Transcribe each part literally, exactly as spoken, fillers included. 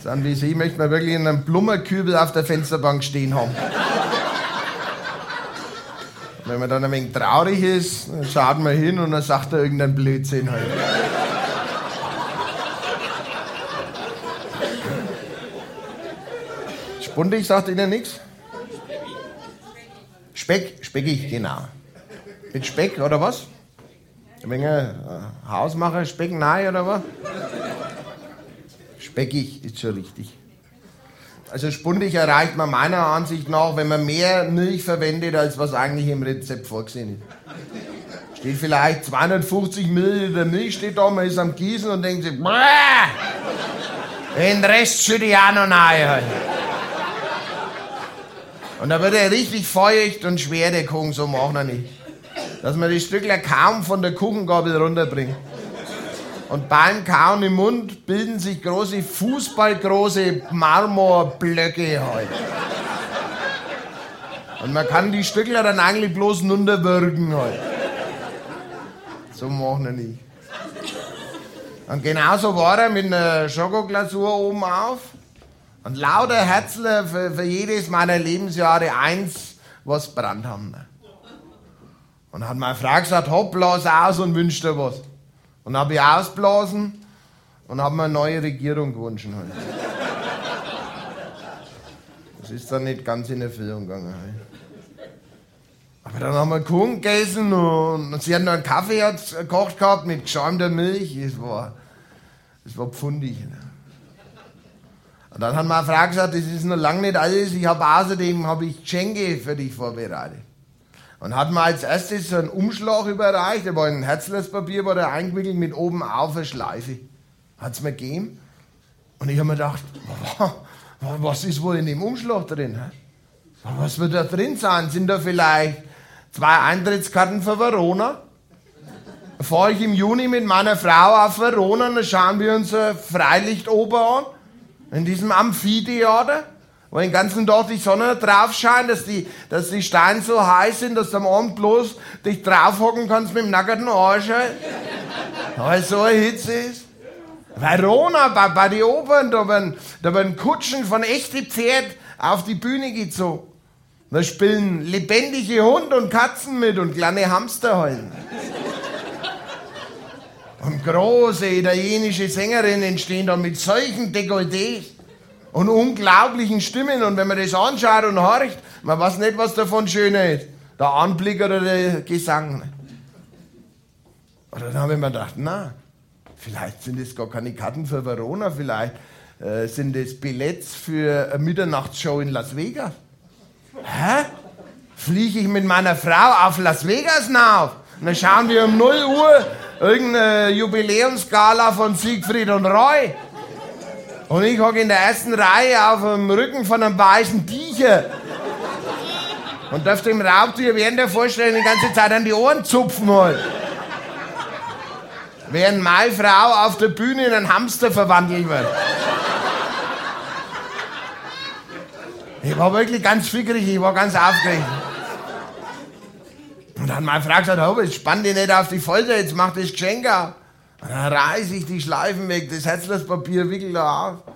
Dann wie Sie möchte man wirklich in einem Blumenkübel auf der Fensterbank stehen haben. Wenn man dann ein wenig traurig ist, dann schaut man hin und dann sagt er irgendeinen Blödsinn halt. Spundig sagt Ihnen nichts? Speck, speckig, genau. Mit Speck oder was? Ein wenig äh, Hausmacher, Speck, nein oder was? Speckig ist schon richtig. Also spundig erreicht man meiner Ansicht nach, wenn man mehr Milch verwendet, als was eigentlich im Rezept vorgesehen ist. Steht vielleicht zweihundertfünfzig Milliliter Milch, steht da, man ist am Gießen und denkt sich, Bäh! Den Rest schütte ich auch noch rein. Halt. Und da wird er richtig feucht und schwer, der Kuchen, so machen wir nicht. Dass man die Stückler kaum von der Kuchengabel runterbringt. Und beim Kauen im Mund bilden sich große, fußballgroße Marmorblöcke halt. Und man kann die Stückler dann eigentlich bloß runterwürgen halt. So machen wir nicht. Und genauso war er mit einer Schokoglasur oben auf. Und lauter Herzler für, für jedes meiner Lebensjahre eins, was brennt haben. Und dann hat meine Frau gesagt, hopp, blas aus und wünsch dir was. Und habe ich ausblasen und habe mir eine neue Regierung gewünscht. Halt. Das ist dann nicht ganz in Erfüllung gegangen. Halt. Aber dann haben wir Kuchen gegessen und, und sie hat noch einen Kaffee gekocht gehabt mit geschäumter Milch. Es war, es war pfundig. Und dann hat meine Frau gesagt, das ist noch lange nicht alles. Ich habe außerdem habe ich Geschenke für dich vorbereitet. Und hat mir als erstes so einen Umschlag überreicht, der war in Herzlerspapier, war der eingewickelt mit oben auf eine Schleife. Hat's mir gegeben. Und ich habe mir gedacht, was ist wohl in dem Umschlag drin? Was wird da drin sein? Sind da vielleicht zwei Eintrittskarten für Verona? Fahre ich im Juni mit meiner Frau auf Verona und dann schauen wir uns eine Freilichtoper an. In diesem Amphitheater. Wo den ganzen Tag die Sonne drauf scheint, dass die, dass die Steine so heiß sind, dass du am Abend bloß dich draufhocken kannst mit dem nackten Arsch. Weil so eine Hitze ist. Verona, bei, bei den Opern, da werden, da werden Kutschen von echten Pferd auf die Bühne gezogen. Da spielen lebendige Hunde und Katzen mit und kleine Hamster heulen. Und große italienische Sängerinnen stehen da mit solchen Dekolletés. Und unglaublichen Stimmen. Und wenn man das anschaut und horcht, man weiß nicht, was davon schöner ist. Der Anblick oder der Gesang. Und dann habe ich mir gedacht, na, vielleicht sind das gar keine Karten für Verona, vielleicht äh, sind das Billets für eine Mitternachtsshow in Las Vegas. Hä? Fliege ich mit meiner Frau auf Las Vegas rauf? Und dann schauen wir um null Uhr irgendeine Jubiläumsgala von Siegfried und Roy. Und ich hocke in der ersten Reihe auf dem Rücken von einem weißen Tiger. Und darf dem Raubtier während der Vorstellung die ganze Zeit an die Ohren zupfen halt. Während meine Frau auf der Bühne in einen Hamster verwandelt wird. Ich war wirklich ganz fickerig, ich war ganz aufgeregt. Und dann hat meine Frau gesagt, oh, jetzt spann dich nicht auf die Folter, jetzt mach das Geschenk auf. Und dann reiße ich die Schleifen weg, das Herzlerspapier wickelt da auf.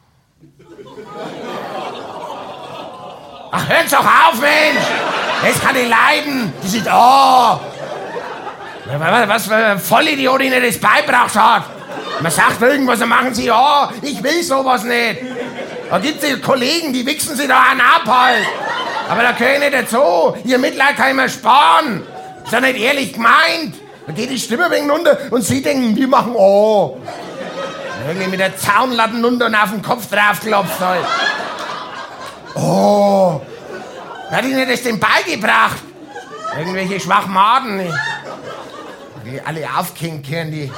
Ach, hört's doch auf, Mensch! Das kann ich leiden! Die sind, oh! Was für ein Vollidiot Ihnen das beibracht hat! Man sagt irgendwas, dann machen Sie, oh, ich will sowas nicht! Da gibt's die Kollegen, die wichsen Sie da an ab halt! Aber da gehöre ich nicht dazu! Ihr Mitleid kann ich mir sparen! Ist ja nicht ehrlich gemeint! Da geht die Stimme wegen runter und Sie denken, die machen oh. Irgendwie mit der Zaunlatten runter und auf den Kopf draufklopft halt. Oh. Hat Ihnen das denn beigebracht? Irgendwelche Schwachmaten. Die alle aufkenken, die.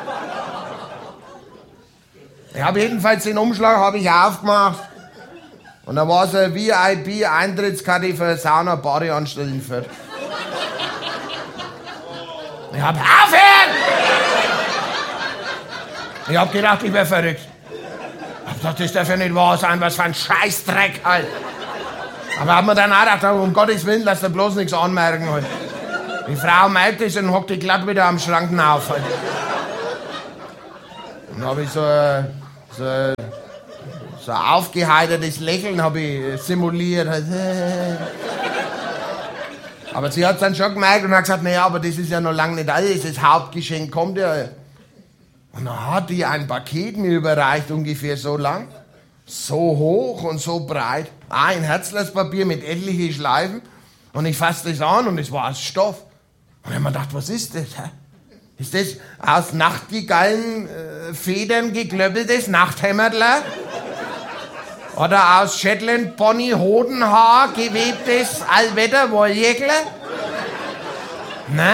Ich habe jedenfalls den Umschlag habe ich aufgemacht. Und da war so eine V I P-Eintrittskarte für Sauna-Badeanstalt in Fürth. Ich hab aufhören! Ich hab gedacht, ich wär verrückt. Ich hab gedacht, das darf ja nicht wahr sein, was für ein Scheißdreck halt. Aber hab mir dann auch gedacht, um Gottes Willen, lass dir bloß nichts anmerken halt. Die Frau merkt es und hockt die glatt wieder am Schrank auf halt. Und dann hab ich so, so So ein aufgeheitertes Lächeln habe ich simuliert. Aber sie hat es dann schon gemerkt und hat gesagt, naja, aber das ist ja noch lange nicht alles, das Hauptgeschenk kommt ja. Und dann hat die ein Paket mir überreicht, ungefähr so lang, so hoch und so breit. Ein Herzlespapier mit etlichen Schleifen. Und ich fasse das an und es war aus Stoff. Und ich hab mir gedacht, was ist das? Hä? Ist das aus Nachtigallenfedern äh, geklöppeltes Nachthämmertler? Oder aus Shetland Pony Hodenhaar gewebtes Allwetter Wolljäckler? Ne?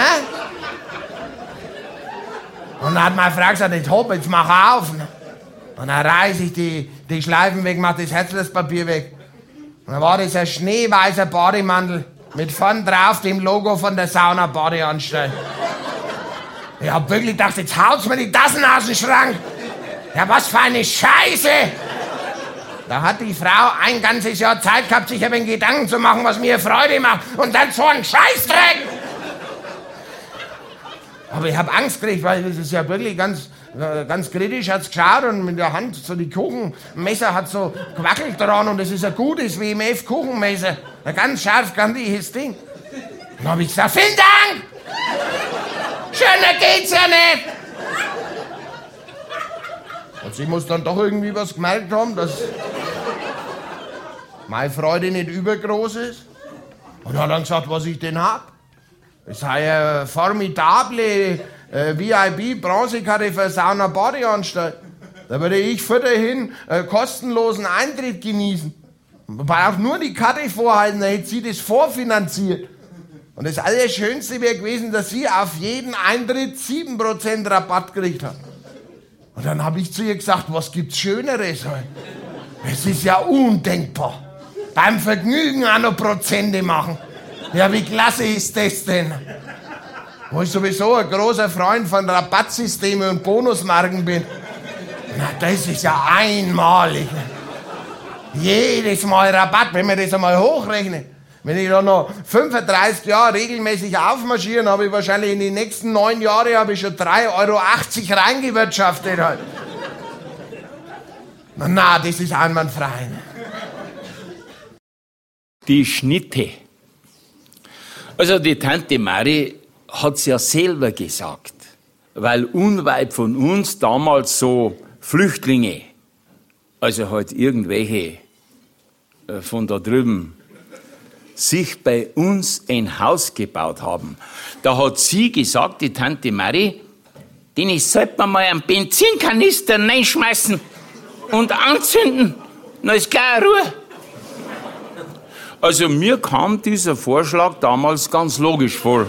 Und dann hat meine Frau gesagt, jetzt hopp, jetzt mach auf. Und dann reiß ich die, die Schleifen weg, mach das Herzlespapier weg. Und dann war das ein schneeweißer Bademantel mit vorn drauf dem Logo von der Sauna-Badeanstalt. Ich hab wirklich gedacht, jetzt haut's mir die Tassen aus dem Schrank. Ja, was für eine Scheiße! Da hat die Frau ein ganzes Jahr Zeit gehabt, sich ein wenig Gedanken zu machen, was mir Freude macht. Und dann so ein Scheißdreck! Aber ich hab Angst gekriegt, weil das ist ja wirklich ganz, ganz kritisch, hat's geschaut und mit der Hand so die Kuchenmesser hat so gewackelt dran und das ist ein gutes W M F-Kuchenmesser. Ein ganz scharfkantiges Ding. Dann hab ich gesagt, vielen Dank! Schöner geht's ja nicht! Und sie muss dann doch irgendwie was gemerkt haben, dass meine Freude nicht übergroß ist. Und hat dann gesagt, was ich denn hab. Das sei eine formidable äh, V I P-Bronzekarte für Sauna-Badeanstalt. Da würde ich vorhin äh, kostenlosen Eintritt genießen. Man braucht nur die Karte vorhalten, dann hätte sie das vorfinanziert. Und das Allerschönste wäre gewesen, dass sie auf jeden Eintritt sieben Prozent Rabatt gekriegt hat. Und dann habe ich zu ihr gesagt, was gibt's Schöneres? Es ist ja undenkbar. Beim Vergnügen auch noch Prozente machen. Ja, wie klasse ist das denn? Wo ich sowieso ein großer Freund von Rabattsystemen und Bonusmarken bin. Na, das ist ja einmalig. Jedes Mal Rabatt, wenn wir das einmal hochrechnen. Wenn ich da noch fünfunddreißig Jahre regelmäßig aufmarschieren, habe ich wahrscheinlich in den nächsten neun Jahren habe ich schon drei Euro achtzig reingewirtschaftet. Halt. Na, na, das ist einwandfrei. Die Schnitte. Also die Tante Mari hat's ja selber gesagt, weil unweit von uns damals so Flüchtlinge, also halt irgendwelche äh, von da drüben, sich bei uns ein Haus gebaut haben. Da hat sie gesagt, die Tante Mari, den sollte man mal einen Benzinkanister reinschmeißen und anzünden, dann ist gleich Ruhe. Also mir kam dieser Vorschlag damals ganz logisch vor.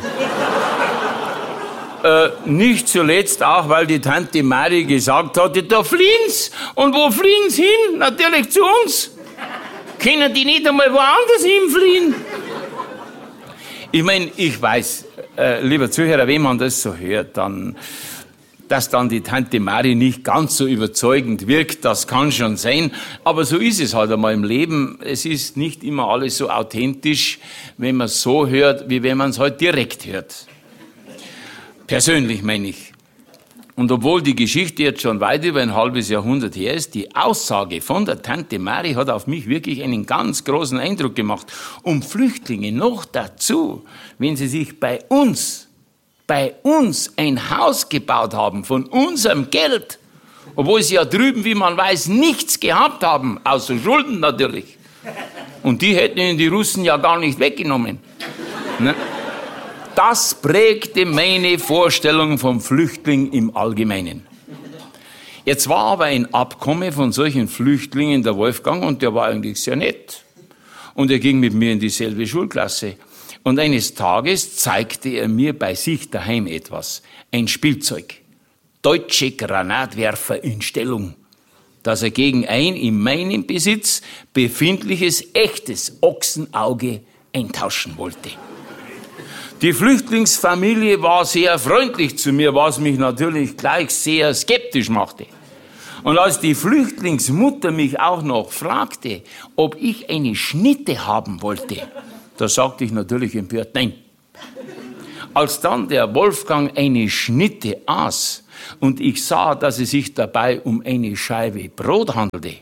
äh, nicht zuletzt auch, weil die Tante Mari gesagt hatte, da fliehen's. Und wo fliehen's hin? Natürlich zu uns. Können die nicht einmal woanders hinfliehen? Ich meine, ich weiß, äh, lieber Zuhörer, wenn man das so hört, dann, dass dann die Tante Mari nicht ganz so überzeugend wirkt, das kann schon sein. Aber so ist es halt einmal im Leben. Es ist nicht immer alles so authentisch, wenn man es so hört, wie wenn man es halt direkt hört. Persönlich meine ich. Und obwohl die Geschichte jetzt schon weit über ein halbes Jahrhundert her ist, die Aussage von der Tante Mari hat auf mich wirklich einen ganz großen Eindruck gemacht. Und Flüchtlinge noch dazu, wenn sie sich bei uns, bei uns ein Haus gebaut haben, von unserem Geld, obwohl sie ja drüben, wie man weiß, nichts gehabt haben, außer Schulden natürlich. Und die hätten ihnen die Russen ja gar nicht weggenommen. Ne? Das prägte meine Vorstellung vom Flüchtling im Allgemeinen. Jetzt war aber ein Abkommen von solchen Flüchtlingen der Wolfgang und der war eigentlich sehr nett. Und er ging mit mir in dieselbe Schulklasse. Und eines Tages zeigte er mir bei sich daheim etwas. Ein Spielzeug. Deutsche Granatwerfer in Stellung. Das er gegen ein in meinem Besitz befindliches echtes Ochsenauge eintauschen wollte. Die Flüchtlingsfamilie war sehr freundlich zu mir, was mich natürlich gleich sehr skeptisch machte. Und als die Flüchtlingsmutter mich auch noch fragte, ob ich eine Schnitte haben wollte, da sagte ich natürlich empört nein. Als dann der Wolfgang eine Schnitte aß und ich sah, dass es sich dabei um eine Scheibe Brot handelte,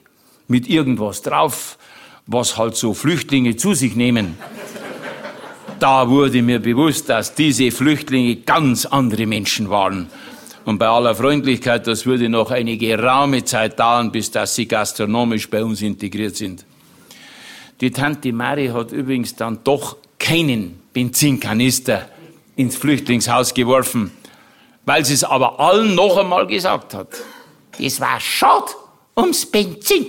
mit irgendwas drauf, was halt so Flüchtlinge zu sich nehmen. Da wurde mir bewusst, dass diese Flüchtlinge ganz andere Menschen waren. Und bei aller Freundlichkeit, das würde noch eine geraume Zeit dauern, bis dass sie gastronomisch bei uns integriert sind. Die Tante Mari hat übrigens dann doch keinen Benzinkanister ins Flüchtlingshaus geworfen, weil sie es aber allen noch einmal gesagt hat. Das war schade ums Benzin.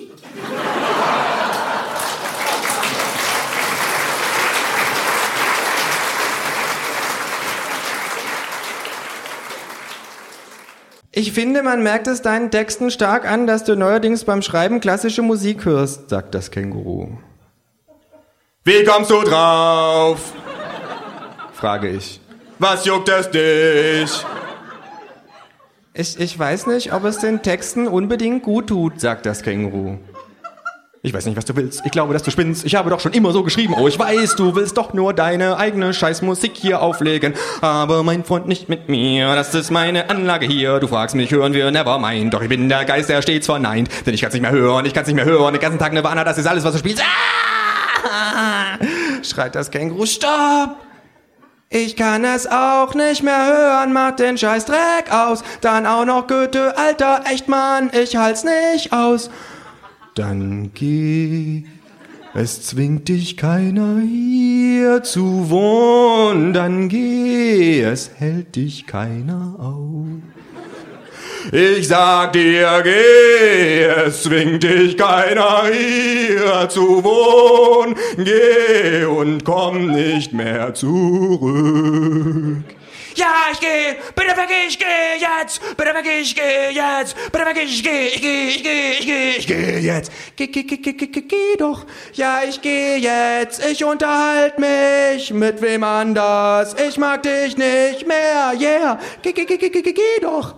Ich finde, man merkt es deinen Texten stark an, dass du neuerdings beim Schreiben klassische Musik hörst, sagt das Känguru. Wie kommst du drauf? Frage ich. Was juckt es dich? Ich, ich weiß nicht, ob es den Texten unbedingt gut tut, sagt das Känguru. Ich weiß nicht, was du willst. Ich glaube, dass du spinnst. Ich habe doch schon immer so geschrieben. Oh, ich weiß, du willst doch nur deine eigene Scheißmusik hier auflegen. Aber mein Freund nicht mit mir. Das ist meine Anlage hier. Du fragst mich, hören wir Nevermind. Doch ich bin der Geist, der stets verneint. Denn ich kann's nicht mehr hören, ich kann's nicht mehr hören. Den ganzen Tag Nirvana, das ist alles, was du spielst. Ah! Schreit das Känguru. Stopp! Ich kann es auch nicht mehr hören. Mach den Scheißdreck aus. Dann auch noch Goethe, Alter, echt Mann. Ich halt's nicht aus. Dann geh, es zwingt dich keiner hier zu wohnen. Dann geh, es hält dich keiner auf. Ich sag dir, geh, es zwingt dich keiner hier zu wohnen. Geh und komm nicht mehr zurück. Ja, ich geh, bitte weg, ich geh jetzt, bitte weg, ich geh jetzt, bitte weg, ich geh, ich geh, ich geh, ich geh, ich geh jetzt. Geh, geh, geh, geh, geh, geh, geh doch. Ja, ich geh jetzt, ich unterhalt mich mit wem anders. Ich mag dich nicht mehr, yeah. Geh, geh, geh, geh, geh, geh, geh doch.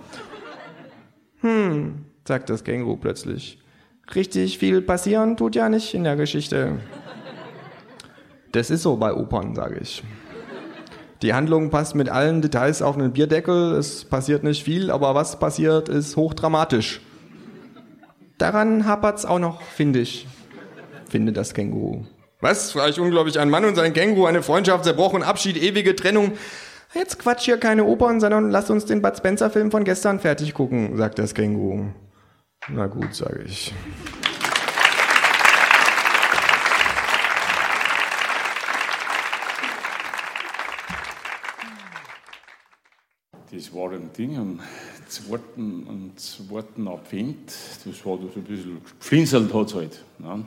Hm, sagt das Känguru plötzlich. Richtig viel passieren tut ja nicht in der Geschichte. Das ist so bei Opern, sage ich. Die Handlung passt mit allen Details auf einen Bierdeckel. Es passiert nicht viel, aber was passiert, ist hochdramatisch. Daran hapert's auch noch, finde ich, findet das Känguru. Was? Frage ich unglaublich. Ein Mann und sein Känguru, eine Freundschaft, zerbrochen, Abschied, ewige Trennung. Jetzt quatsch hier keine Opern, sondern lass uns den Bud Spencer-Film von gestern fertig gucken, sagt das Känguru. Na gut, sage ich. Das war ein Ding am zweiten, am zweiten Advent. Das war so ein bisschen geflinzelt hat es halt. Ne?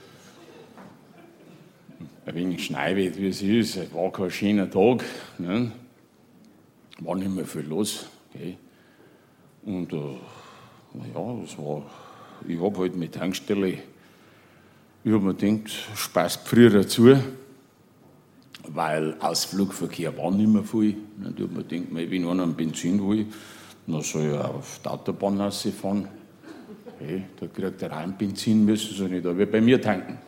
Ein wenig Schneewett, wie es ist. Es war kein schöner Tag. Ne? War nicht mehr viel los. Okay? Und äh, ja, das war. Ich habe halt mit Tankstelle. Ich habe mir gedacht, passt früher dazu. Weil Ausflugverkehr war nicht mehr viel. Ich habe mir gedacht, wenn einer einen Benzin will, dann soll er auf die Autobahn rausfahren. Okay, da kriegt er rein Benzin, müssen sie nicht, aber bei mir tanken.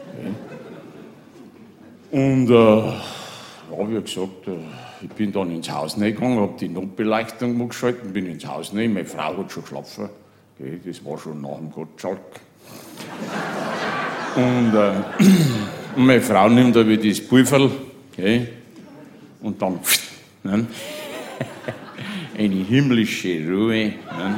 Okay. Und äh, ja, wie gesagt, äh, ich bin dann ins Haus reingegangen, habe die Notbeleuchtung mal geschaltet, bin ins Haus rein. Meine Frau hat schon geschlafen. Okay, das war schon nach dem Gottschalk. Und, äh, und meine Frau nimmt aber das Pulverl. Okay. Und dann ne? Eine himmlische Ruhe. Ne?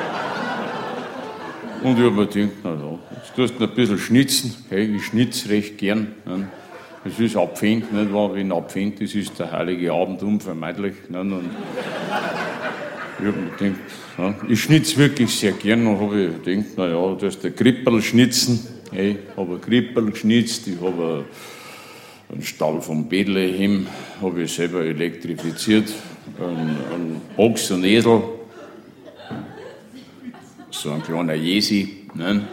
Und ich habe mir gedacht, na ja, jetzt tust du ein bisschen schnitzen. Okay. Ich schnitze recht gern. Ne? Es ist Advent, nicht wahr? Wenn Advent ist, ist der heilige Abend unvermeidlich. Ne? Und ich habe mir gedacht, ja, ich schnitze wirklich sehr gern. Und habe ich gedacht, na ja, du hast der Krippel schnitzen. Hey, ich habe einen Krippel geschnitzt, ich habe einen Stall von Bethlehem, habe ich selber elektrifiziert, einen, einen Ochs und Esel, so ein kleiner Jesi. Ne?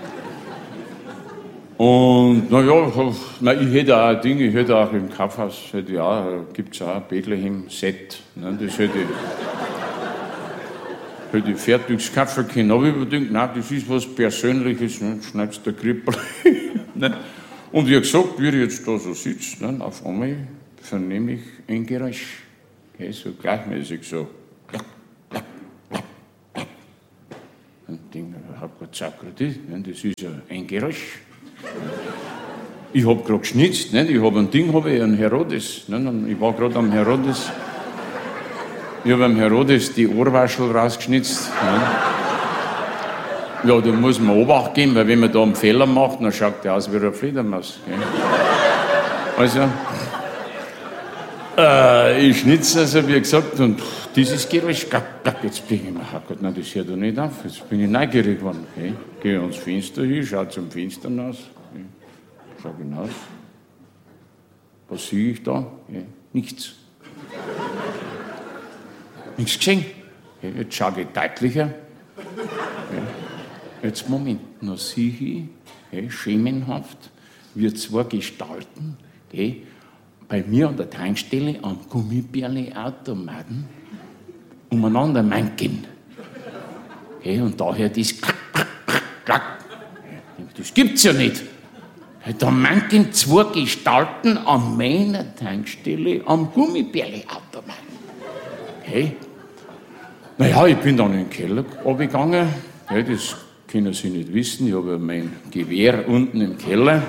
Und naja, na, ich hätte auch ein Ding, ich hätte auch im Kaufhaus, hätte ich auch, gibt es auch ein Bethlehem-Set, ne? Das hätte ich, hätte ich fertig kaufen können. Aber ich habe gedacht, nein, das ist was Persönliches, ne? Schneidest der Krippel. Ne? Und wie gesagt, wie ich jetzt da so sitze, ne? Auf einmal vernehme ich ein Geräusch. Okay, so gleichmäßig so. Ein Ding, ich habe gerade Sakrati, das ist ja ein Gerösch. Ich hab grad geschnitzt, nicht? Ich hab ein Ding, hab ich, ein Herodes. Nicht? Ich war grad am Herodes. Ich hab am Herodes die Ohrwaschel rausgeschnitzt. Nicht? Ja, da muss man Obacht geben, weil wenn man da einen Fehler macht, dann schaut der aus wie eine Fledermaus. Gell? Also, äh, ich schnitze, also wie gesagt, und dieses Geräusch, jetzt bin ich mir, oh Gott, nein, das hört doch nicht auf, jetzt bin ich neugierig geworden. Okay? Gehe ans Fenster hin, schau zum Fenster raus, okay? Schau hinaus. Was sehe ich da? Okay? Nichts. Nichts gesehen. Okay? Jetzt schaue ich deutlicher. Okay? Jetzt Moment, noch sehe ich, okay, schemenhaft, wie zwei Gestalten, okay, bei mir an der Tankstelle am Gummibärle-Automaten umeinander manken. Okay, und daher das klack, klack, klack, klack. Das gibt's ja nicht. Da manken zwei Gestalten an meiner Tankstelle am Gummibärle-Automaten. Okay. Naja, ich bin dann in den Keller runtergegangen. Ja, das können Sie nicht wissen. Ich habe mein Gewehr unten im Keller.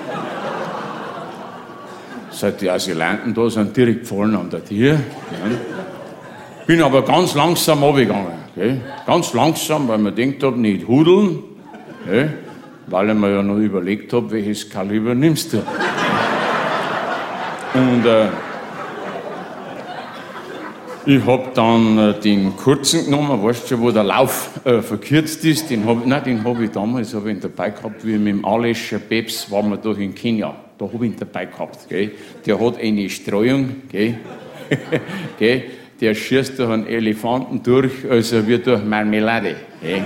Seit die Asylanten da sind, direkt gefallen an der Tür. Ja. Bin aber ganz langsam runtergegangen. Okay. Ganz langsam, weil man denkt habe, nicht hudeln. Okay. Weil ich mir ja noch überlegt habe, welches Kaliber nimmst du. Und äh, ich habe dann äh, den kurzen genommen, weißt du schon, wo der Lauf äh, verkürzt ist. Den habe nein, den hab ich damals hab ich dabei gehabt, wie mit dem Alescher Peps waren wir da in Kenia. Da habe ich ihn dabei gehabt. Gell. Der hat eine Streuung, gell. Gell. Der schießt durch einen Elefanten durch, also wie durch Marmelade. Gell.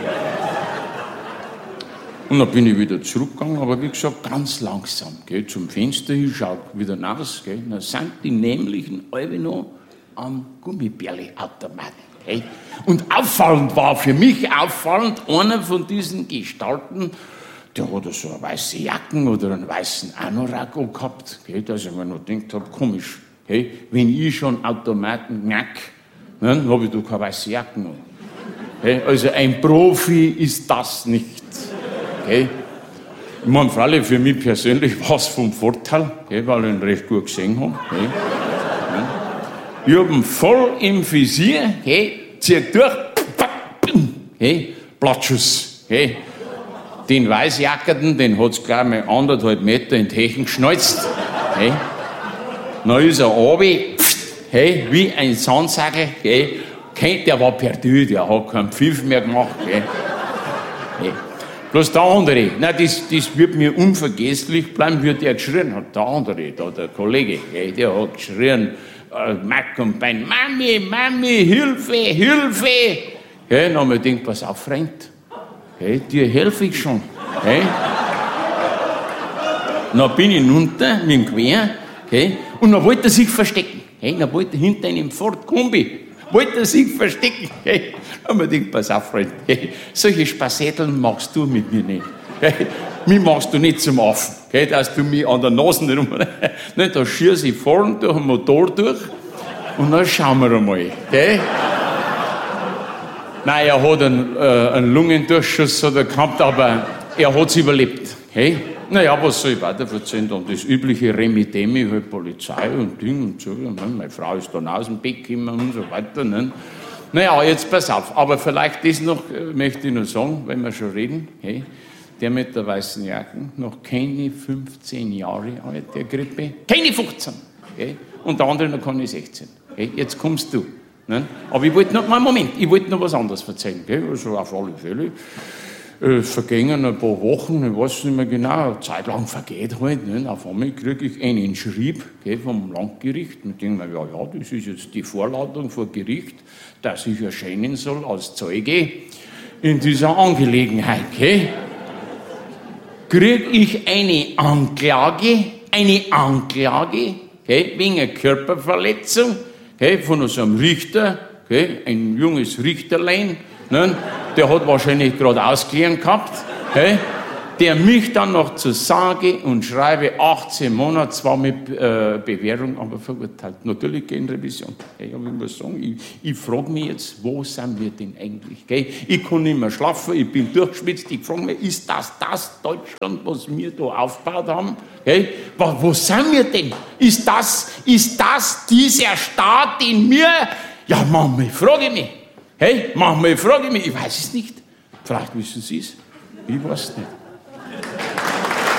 Und dann bin ich wieder zurückgegangen, aber wie gesagt, ganz langsam. Gell. Zum Fenster hin, schau wieder raus. Gell. Dann sind die nämlichen alle noch am Gummibärle-Automaten. Okay? Und auffallend war für mich auffallend, einer von diesen Gestalten, der hat so eine weiße Jacken oder einen weißen Anorak gehabt, okay? Dass ich mir noch gedacht habe, komisch, okay? Wenn ich schon Automaten knack, dann habe ich doch keine weiße Jacken. Okay? Also ein Profi ist das nicht. Okay? Ich meine, freilich für mich persönlich war es vom Vorteil, okay? Weil ich ihn recht gut gesehen habe. Okay? Ich hab ihn voll im Visier, hey, zieh durch, hey, Blattschuss, hey. Den Weißjackerten, den hat's gleich mal anderthalb Meter in die Hechen geschnalzt, hey. Dann ist er runter, hey, wie ein Sandsackel, hey. Der war perdu, der hat keinen Pfiff mehr gemacht, hey. Hey. Bloß der andere, nein, das, das wird mir unvergesslich bleiben, wie der geschrien hat, der andere, da, der Kollege, hey, der hat geschrien, Mack und Bein, Mami, Mami, Hilfe, Hilfe. Okay, dann habe ich gedacht, pass auf, Freund, okay, dir helfe ich schon. Okay. Dann bin ich runter mit dem Gewehr, okay, und dann wollte er sich verstecken. Okay, dann wollte er hinter einem Ford Kombi, wollte er sich verstecken. Okay. Dann habe ich gedacht, pass auf, Freund, okay, solche Spassetteln machst du mit mir nicht. Okay. Mich machst du nicht zum Affen, okay, dass du mich an der Nase rum... Ne, da schieße ich vorn durch den Motor durch und dann schauen wir einmal. Okay. Nein, er hat einen, äh, einen Lungendurchschuss hat er gehabt, aber er hat es überlebt. Okay. Naja, was soll ich weiter erzählen? Dann das übliche Remi-Demi, halt Polizei und Ding und so. Ne? Meine Frau ist dann aus dem Bett gekommen und so weiter. Ne? Naja, jetzt pass auf. Aber vielleicht das noch, äh, möchte ich noch sagen, wenn wir schon reden. Okay. Der mit der weißen Jacken, noch keine fünfzehn Jahre alt, der Grippe, keine fünfzehn. Okay? Und der andere noch keine sechzehn. Okay? Jetzt kommst du. Ne? Aber ich wollte noch, mal Moment, ich wollte noch was anderes erzählen. Okay? Also auf alle Fälle. Äh, vergingen ein paar Wochen, ich weiß nicht mehr genau, eine Zeit lang vergeht halt. Ne? Auf einmal kriege ich einen Schrieb, okay, vom Landgericht. Mit dem ich, ja, ja, das ist jetzt die Vorladung vor Gericht, dass ich erscheinen soll als Zeuge in dieser Angelegenheit. Okay? Kriege ich eine Anklage, eine Anklage, okay, wegen einer Körperverletzung, okay, von so einem Richter, okay, ein junges Richterlein, ne, der hat wahrscheinlich gerade ausgelernt gehabt, okay, der mich dann noch zu sage und schreibe achtzehn Monate, zwar mit äh, Bewährung, aber verurteilt. Natürlich gegen Revision. Hey, ich muss sagen, ich, ich frage mich jetzt, wo sind wir denn eigentlich? Gell? Ich kann nicht mehr schlafen, ich bin durchgeschwitzt, ich frage mich, ist das das Deutschland, was wir da aufgebaut haben? Gell? Wo, wo sind wir denn? Ist das, ist das dieser Staat, den wir... Ja, manchmal frage ich mich. Hey, manchmal frage ich mich, ich weiß es nicht. Vielleicht wissen Sie es. Ich weiß es nicht.